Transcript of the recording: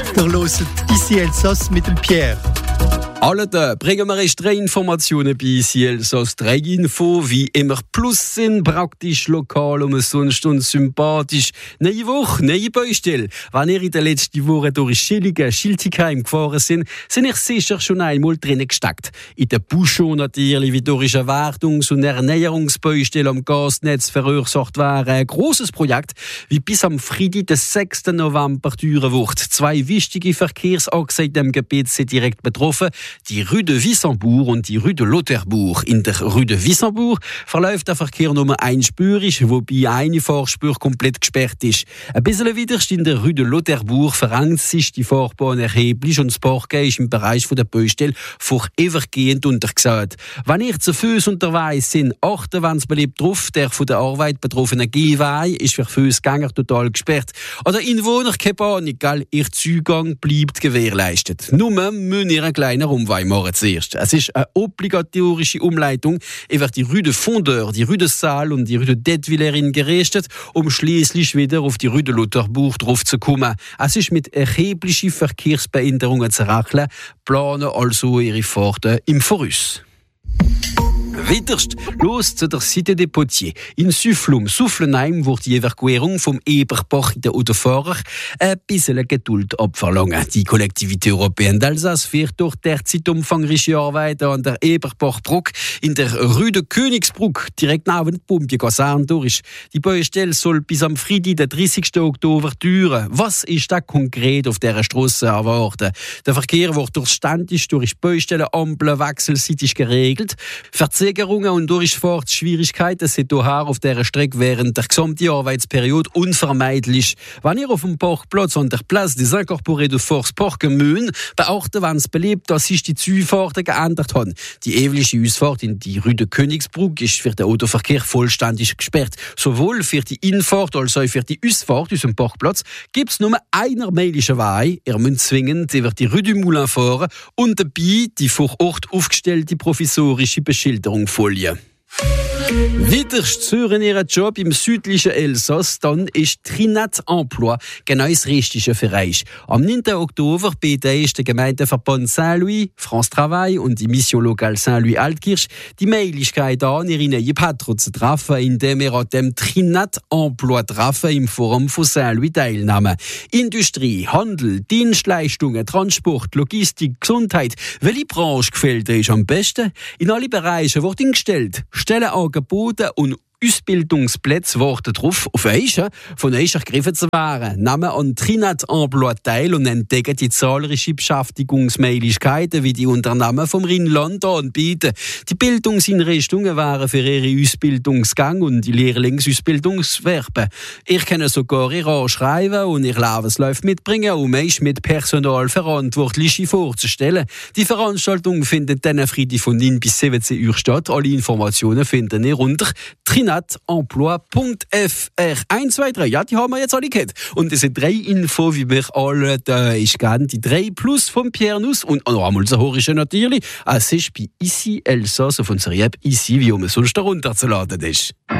Der hört «Ici Elsass» mit dem Pierre. Alle da bringen wir euch 3 Informationen bei «Ici Elsass». 3 Info, wie immer plus sind, praktisch, lokal, umsonst und sympathisch. Neue Woche, neue Baustelle. Wenn ihr in den letzten Wochen durch Schiltigheim gefahren sind ihr sicher schon einmal drinnen gesteckt. In der Buschon natürlich, wie durch eine Wartungs- und Erneuerungsbaustelle am Gasnetz verursacht wäre. Ein grosses Projekt, wie bis am Freitag, den 6. November, dauern wird. 2 wichtige Verkehrsachsen in dem Gebiet sind direkt betroffen. Die Rue de Wissembourg und die Rue de Lauterbourg. In der Rue de Wissembourg verläuft der Verkehr nur einspurig, wobei eine Fahrspur komplett gesperrt ist. Ein bisschen widerst in der Rue de Lauterbourg verengt sich die Fahrbahn erheblich und das Parken ist im Bereich der Baustelle vorübergehend untergesagt. Wenn ihr zu Fuß unterwegs sind, achten, wenn es beliebt drauf. Der von der Arbeit betroffene Gehweg ist für Fußgänger total gesperrt. Oder Inwohner, keine Panik, ihr Zugang bleibt gewährleistet. Nur müssen ihr einen kleinen Umweg machen zuerst. Es ist eine obligatorische Umleitung über die Rue de Fondeur, die Rue de Salle und die Rue de Detwillerin gerichtet, um schließlich wieder auf die Rue de Lauterbourg drauf zu kommen. Es ist mit erheblichen Verkehrsbehinderungen zu rechnen, planen also ihre Fahrten im Voraus. Weiterst los zu der Cité des Potiers. In Suflenheim wird die Evakuierung vom Eberbach in der Autofahrer ein bisschen Geduld abverlangen. Die Kollektivität Europäenne d'Alsace führt durch derzeit umfangreiche Arbeiten an der Eberbachbrücke in der Rue de Königsbrück, direkt neben der Pumpie-Kaserne durch. Die Baustelle soll bis am Freitag, den 30. Oktober, dauern. Was ist da konkret auf dieser Strasse erwarten? Der Verkehr wird ständig durch Baustellenampeln wechselseitig geregelt. Verzögerungen und Durchfahrtsschwierigkeiten sind hier auf dieser Strecke während der gesamten Arbeitsperiode unvermeidlich. Wenn ihr auf dem Parkplatz an der Place des Incorporés de Force parken müsst, beachten, wenn es beliebt, dass sich die Zufahrten geändert haben. Die ewige Ausfahrt in die Rue de Königsbrück ist für den Autoverkehr vollständig gesperrt. Sowohl für die Infahrt als auch für die Ausfahrt aus dem Parkplatz gibt es nur einen mählichen Weg. Ihr müsst zwingend über die Rue du Moulin fahren und dabei die vor Ort aufgestellte provisorische Beschilderung folgen. Weiterst zu ihren Job im südlichen Elsass, dann ist Trinat Emploi genau das Richtige für euch. Am 9. Oktober ist der Gemeindeverband Saint-Louis, France Travail und die Mission Locale Saint-Louis-Altkirch die Möglichkeit an, ihre neue Patron zu treffen, indem ihr an dem Trinat Emploi treffen im Forum von Saint-Louis teilnehmen. Industrie, Handel, Dienstleistungen, Transport, Logistik, Gesundheit. Welche Branche gefällt euch am besten? In alle Bereiche wird gestellt. Stellenangebote und Ausbildungsplätze warten darauf, auf euch von euch ergriffen zu werden. Nehmen an Trinat Emploi teil und entdecken die zahlreichen Beschäftigungsmöglichkeiten, wie die Unternehmen vom Rheinland anbieten. Die Bildungseinrichtungen wären für ihre Ausbildungsgang und die Lehrlingsausbildungswerbe. Ihr könnt sogar ihr anschreiben und ihr Lebenslauf mitbringen, um euch mit Personalverantwortlichen vorzustellen. Die Veranstaltung findet dann Freitag von 9 bis 17 Uhr statt. Alle Informationen findet ihr unter trinatemploi.fr. 1, 2, 3. Ja, die haben wir jetzt alle gehört. Und es sind 3 Infos, wie wir alle da ist gern. Die 3 plus vom Pierre Nuss und noch einmal so horische natürlich. Es ist bei «Ici Elsass» auf unserer App «Ici», wie man sonst darunter zu laden ist.